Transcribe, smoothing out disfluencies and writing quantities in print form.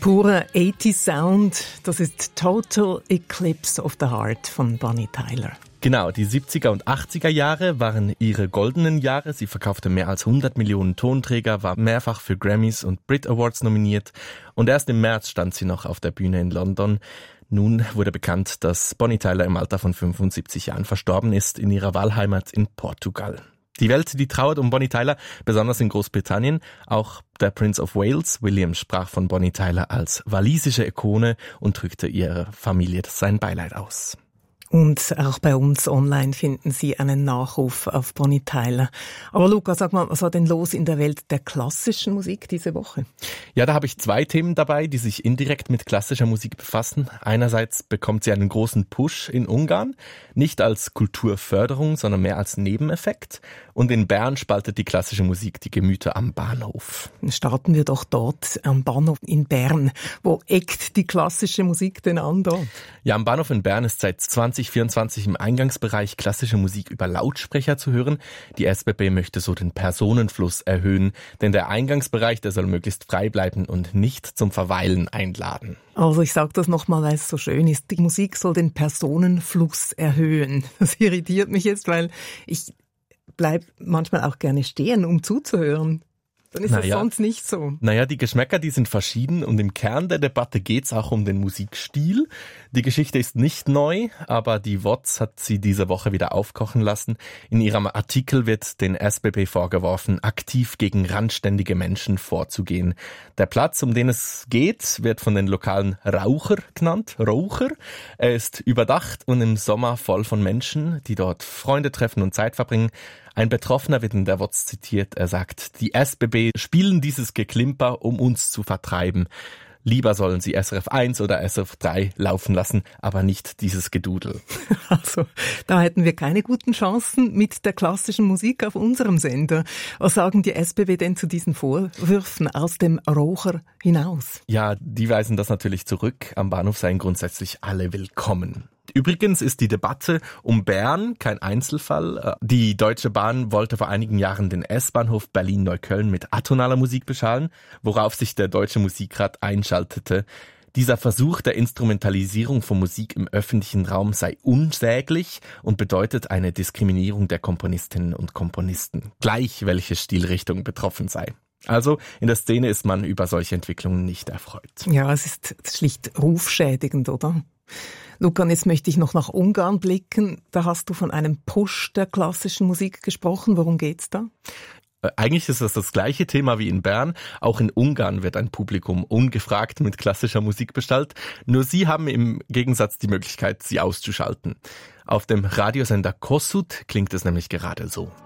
Purer 80s Sound, das ist Total Eclipse of the Heart von Bonnie Tyler. Genau, die 70er und 80er Jahre waren ihre goldenen Jahre. Sie verkaufte mehr als 100 Millionen Tonträger, war mehrfach für Grammys und Brit Awards nominiert und erst im März stand sie noch auf der Bühne in London. Nun wurde bekannt, dass Bonnie Tyler im Alter von 75 Jahren verstorben ist in ihrer Wahlheimat in Portugal. Die Welt, die trauert um Bonnie Tyler, besonders in Großbritannien. Auch der Prince of Wales, William, sprach von Bonnie Tyler als walisische Ikone und drückte ihrer Familie sein Beileid aus. Und auch bei uns online finden Sie einen Nachruf auf Bonnie Tyler. Aber Luca, sag mal, was war denn los in der Welt der klassischen Musik diese Woche? Ja, da habe ich zwei Themen dabei, die sich indirekt mit klassischer Musik befassen. Einerseits bekommt sie einen großen Push in Ungarn, nicht als Kulturförderung, sondern mehr als Nebeneffekt. Und in Bern spaltet die klassische Musik die Gemüter am Bahnhof. Starten wir doch dort am Bahnhof in Bern. Wo eckt die klassische Musik denn an dort? Ja, am Bahnhof in Bern ist seit 2024 im Eingangsbereich klassische Musik über Lautsprecher zu hören. Die SBB möchte so den Personenfluss erhöhen, denn der Eingangsbereich, der soll möglichst frei bleiben und nicht zum Verweilen einladen. Also ich sage das nochmal, weil es so schön ist. Die Musik soll den Personenfluss erhöhen. Das irritiert mich jetzt, weil ich bleib manchmal auch gerne stehen, um zuzuhören. Dann ist das sonst nicht so. Naja, die Geschmäcker, die sind verschieden und im Kern der Debatte geht's auch um den Musikstil. Die Geschichte ist nicht neu, aber die WOZ hat sie diese Woche wieder aufkochen lassen. In ihrem Artikel wird den SBB vorgeworfen, aktiv gegen randständige Menschen vorzugehen. Der Platz, um den es geht, wird von den Lokalen Raucher genannt. Raucher. Er ist überdacht und im Sommer voll von Menschen, die dort Freunde treffen und Zeit verbringen. Ein Betroffener wird in der WOZ zitiert. Er sagt, die SBB spielen dieses Geklimper, um uns zu vertreiben. Lieber sollen sie SRF 1 oder SRF 3 laufen lassen, aber nicht dieses Gedudel. Also, da hätten wir keine guten Chancen mit der klassischen Musik auf unserem Sender. Was sagen die SBB denn zu diesen Vorwürfen aus dem Raucher hinaus? Ja, die weisen das natürlich zurück. Am Bahnhof seien grundsätzlich alle willkommen. Übrigens ist die Debatte um Bern kein Einzelfall. Die Deutsche Bahn wollte vor einigen Jahren den S-Bahnhof Berlin-Neukölln mit atonaler Musik beschallen, worauf sich der Deutsche Musikrat einschaltete. Dieser Versuch der Instrumentalisierung von Musik im öffentlichen Raum sei unsäglich und bedeutet eine Diskriminierung der Komponistinnen und Komponisten, gleich welche Stilrichtung betroffen sei. Also in der Szene ist man über solche Entwicklungen nicht erfreut. Ja, es ist schlicht rufschädigend, oder? Luca, jetzt möchte ich noch nach Ungarn blicken. Da hast du von einem Push der klassischen Musik gesprochen. Worum geht's da? Eigentlich ist das gleiche Thema wie in Bern. Auch in Ungarn wird ein Publikum ungefragt mit klassischer Musik bestellt. Nur sie haben im Gegensatz die Möglichkeit, sie auszuschalten. Auf dem Radiosender Kossuth klingt es nämlich gerade so.